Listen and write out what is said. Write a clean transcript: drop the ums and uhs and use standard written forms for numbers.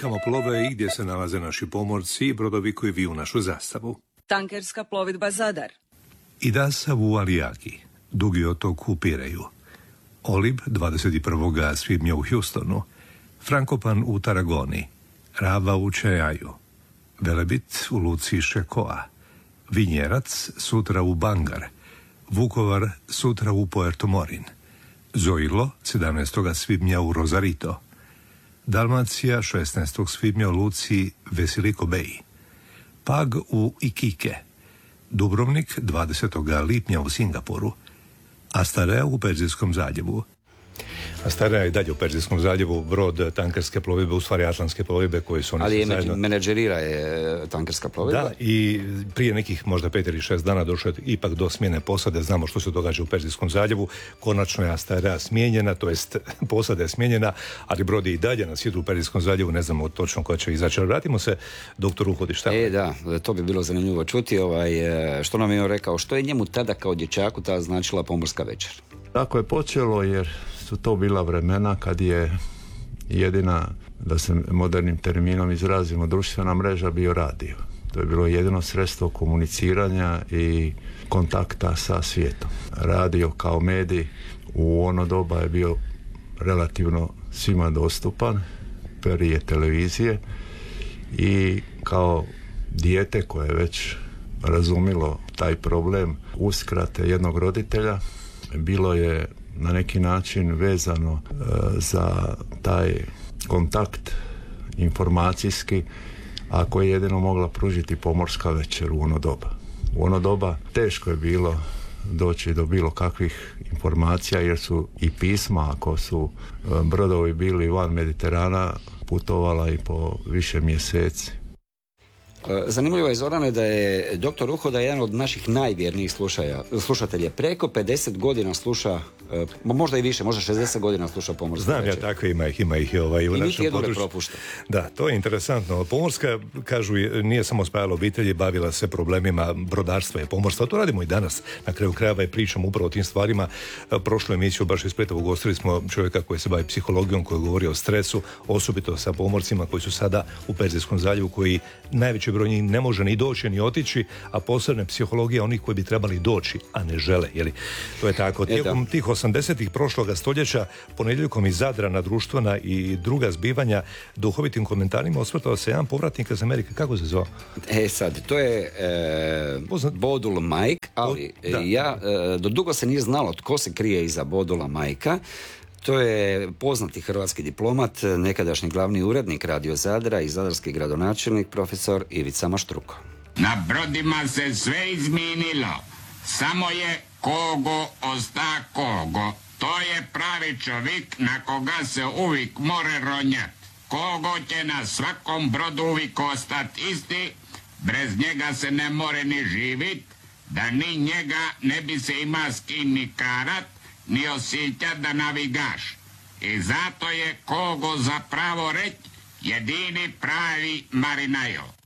rijekama plove i gdje se nalaze naši pomorci i brodovi koji viju našu zastavu. Tankerska plovidba Zadar. Idasa u Alijaki, dugi otok u Pireju. Olib 21. svibnja u Houstonu, Frankopan u Taragoni, Rava u Čejaju, Velebit u luci Šekoa, Vinjerac sutra u Bangar, Vukovar sutra u Puerto Morin, Zojilo 17. svibnja u Rosarito, Dalmacija 16. svibnja u luci Vesiliko Beji, Pag u Ikike, Dubrovnik 20. lipnja u Singapuru, Astarea u Perzijskom zaljevu. Astarea je dalje u Perzijskom zaljevu, brod tankerske plovidbe, u stvari atlantske plovidbe koji su oni ali zajedno... menadžerira je tankerska plovidba. Da, i prije nekih možda 5 ili 6 dana došlo je ipak do smjene posade. Znamo što se događa u Perzijskom zaljevu. Konačno je Astarea smijenjena, to jest posada je smijenjena, ali brod je i dalje na svijetu u Perzijskom zaljevu, ne znamo točno ko će izaći. Vratimo se doktoru Uhodi. Da, to bi bilo zanimljivo čuti. Što nam je on rekao, što je njemu tada kao dječaku tada značila pomorska večer? Tako je počelo jer su to bila vremena kad je jedina, da se modernim terminom izrazimo, društvena mreža bio radio. To je bilo jedino sredstvo komuniciranja i kontakta sa svijetom. Radio kao medij u ono doba je bio relativno svima dostupan, prije televizije, i kao dijete koje je već razumilo taj problem uskrate jednog roditelja, bilo je na neki način vezano za taj kontakt informacijski, a koji je jedino mogla pružiti pomorska večer u ono doba. U ono doba teško je bilo doći do bilo kakvih informacija, jer su i pisma, ako su brodovi bili van Mediterana, putovala i po više mjeseci. Zanimljivo je, Zorane, da je doktor Uhoda jedan od naših najvjernijih slušatelja. Preko 50 godina sluša, možda i više, možda 60 godina sluša pomorska večer. Znam ja, takve ima ih u našem području. Propušta. Da, to je interesantno. Pomorska, kažu, nije samo spajala obitelji, bavila se problemima brodarstva i pomorstva. To radimo i danas. Na kraju krajeva i pričamo upravo o tim stvarima. Prošlu emisiju baš iz Splita ugostili smo čovjeka koji se bavi psihologijom, koji govori o stresu, osobito sa pomorcima koji su sada u Perzijskom zaljevu, koji najveći broj njih ne može ni doći ni otići, a posebno psihologija onih koji bi trebali doći, a ne žele. To je tako. Tijekom tih 80-ih prošloga stoljeća, ponedjeljkom iz Zadra na društvena i druga zbivanja, duhovitim komentarima osvrtao se jedan povratnik iz Amerike. Kako se zvao? Sad, to je Bodul Mike, ali do dugo se nije znalo tko se krije iza Bodula Majka. To je poznati hrvatski diplomat, nekadašnji glavni urednik Radio Zadra i zadarski gradonačelnik profesor Ivica Maštruko. Na brodima se sve izminilo, samo je kogo osta kogo. To je pravi čovjek na koga se uvijek more ronjat. Kogo će na svakom brodu uvijek ostat isti, bez njega se ne more ni živit, da ni njega ne bi se ima s kim ni karat, ni osjećat da navigaš. I zato je kogo zapravo reć jedini pravi marinajo.